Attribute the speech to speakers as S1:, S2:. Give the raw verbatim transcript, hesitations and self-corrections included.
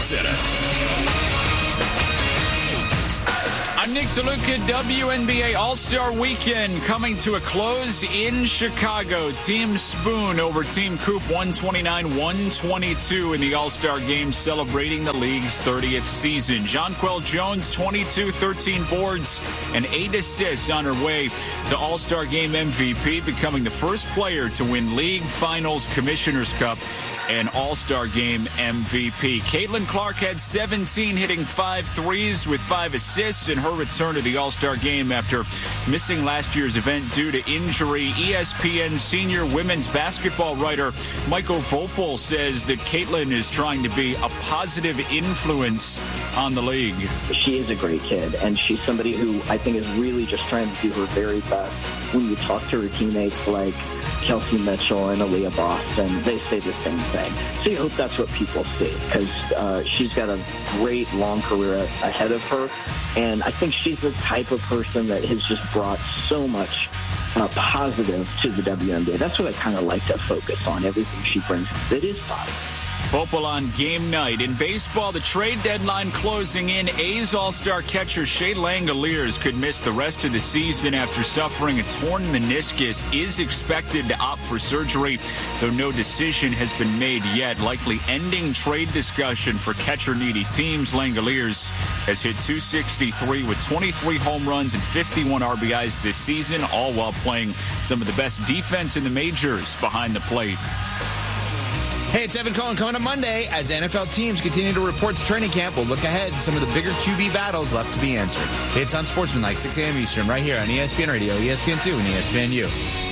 S1: Center.
S2: I'm Nick DeLuca. W N B A All-Star Weekend coming to a close in Chicago. Team Spoon over Team Coop one twenty-nine one twenty-two in the All-Star Game, celebrating the league's thirtieth season. Jonquel Jones, twenty-two, thirteen boards, and eight assists on her way to All-Star Game M V P, becoming the first player to win League Finals, Commissioner's Cup, and All-Star Game M V P. Caitlin Clark had seventeen, hitting five threes with five assists in her return to the All-Star Game after missing last year's event due to injury. E S P N senior women's basketball writer Michael Vopel says that Caitlin is trying to be a positive influence on the league.
S3: She is a great kid, and she's somebody who I think is really just trying to do her very best. When you talk to her teammates like Kelsey Mitchell and Aaliyah Boston, they say the same thing. So you hope that's what people see, because uh, she's got a great long career ahead of her, and I think she's the type of person that has just brought so much uh, positive to the W N B A. That's what I kind of like to focus on, everything she brings that is positive.
S2: Vopel on game night. In baseball, the trade deadline closing in. A's All-Star catcher Shea Langoliers could miss the rest of the season after suffering a torn meniscus. Is expected to opt for surgery, though no decision has been made yet, likely ending trade discussion for catcher-needy teams. Langoliers has hit two sixty-three with twenty-three home runs and fifty-one R B Is this season, all while playing some of the best defense in the majors behind the plate.
S4: Hey, it's Evan Cohen. Coming up Monday, as N F L teams continue to report to training camp, we'll look ahead to some of the bigger Q B battles left to be answered. It's on Sportsman Night, six a.m. Eastern, right here on E S P N Radio, E S P N two, and E S P N U.